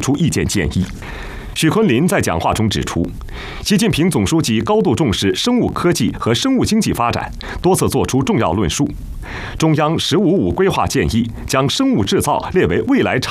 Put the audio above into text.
出意见建议。许昆林在讲话中指出，习近平总书记高度重视生物科技和生物经济发展，多次作出重要论述。中央“十五五”规划建议将生物制造列为未来